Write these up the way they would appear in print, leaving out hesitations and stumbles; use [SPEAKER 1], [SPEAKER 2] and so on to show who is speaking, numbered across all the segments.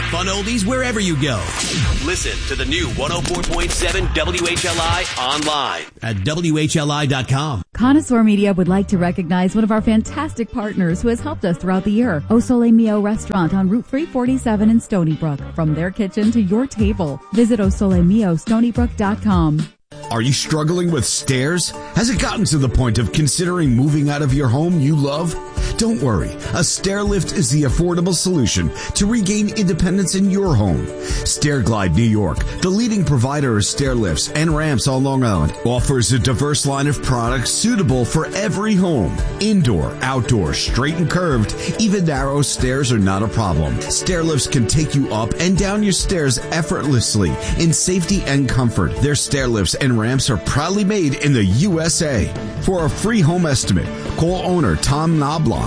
[SPEAKER 1] Fun oldies wherever you go. Listen to the new 104.7 WHLI online at WHLI.com.
[SPEAKER 2] Connoisseur Media would like to recognize one of our fantastic partners who has helped us throughout the year. O Sole Mio Restaurant on Route 347 in Stony Brook. From their kitchen to your table. Visit osolemio.stonybrook.com.
[SPEAKER 3] Are you struggling with stairs? Has it gotten to the point of considering moving out of your home you love? Don't worry. A stair lift is the affordable solution to regain independence in your home. Stairglide New York, the leading provider of stair lifts and ramps on Long Island, offers a diverse line of products suitable for every home. Indoor, outdoor, straight and curved, even narrow stairs are not a problem. Stair lifts can take you up and down your stairs effortlessly in safety and comfort. Their stair lifts and ramps are proudly made in the USA. For a free home estimate, call owner Tom Knobloch,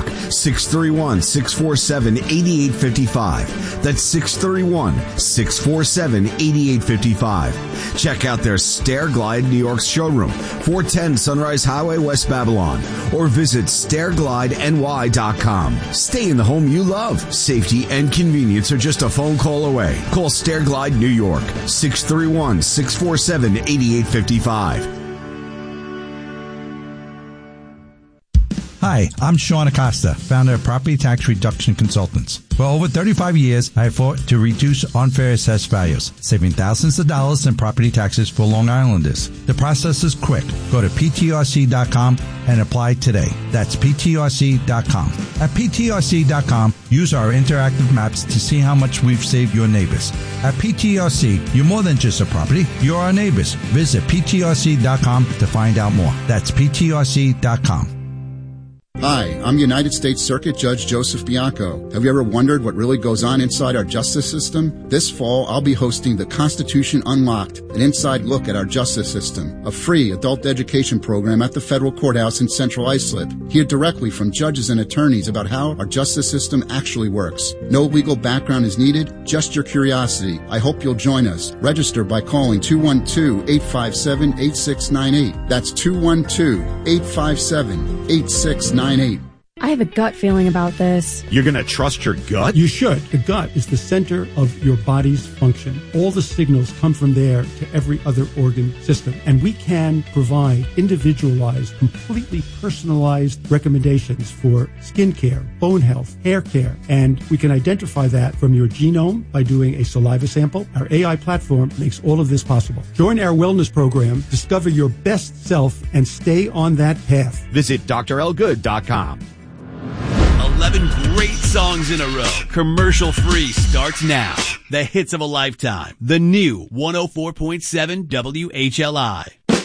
[SPEAKER 3] 631-647-8855. That's 631-647-8855. Check out their Stairglide New York showroom, 410 Sunrise Highway, West Babylon, or visit stairglideny.com. Stay in the home you love. Safety and convenience are just a phone call away. Call Stairglide New York, 631-647-8855.
[SPEAKER 4] Hi, I'm Sean Acosta, founder of Property Tax Reduction Consultants. For over 35 years, I have fought to reduce unfair assessed values, saving thousands of dollars in property taxes for Long Islanders. The process is quick. Go to ptrc.com and apply today. That's ptrc.com. At ptrc.com, use our interactive maps to see how much we've saved your neighbors. At PTRC, you're more than just a property, you're our neighbors. Visit ptrc.com to find out more. That's ptrc.com.
[SPEAKER 5] Hi, I'm United States Circuit Judge Joseph Bianco. Have you ever wondered what really goes on inside our justice system? This fall, I'll be hosting the Constitution Unlocked, an inside look at our justice system, a free adult education program at the federal courthouse in Central Islip. Hear directly from judges and attorneys about how our justice system actually works. No legal background is needed, just your curiosity. I hope you'll join us. Register by calling 212-857-8698. That's 212-857-8698.
[SPEAKER 6] I have a gut feeling about this.
[SPEAKER 7] You're going to trust your gut?
[SPEAKER 8] You should. The gut is the center of your body's function. All the signals come from there to every other organ system. And we can provide individualized, completely personalized recommendations for skin care, bone health, hair care. And we can identify that from your genome by doing a saliva sample. Our AI platform makes all of this possible. Join our wellness program, discover your best self, and stay on that path.
[SPEAKER 7] Visit drlgood.com.
[SPEAKER 1] 11 great songs in a row. Commercial free starts now. The hits of a lifetime. The new 104.7 WHLI.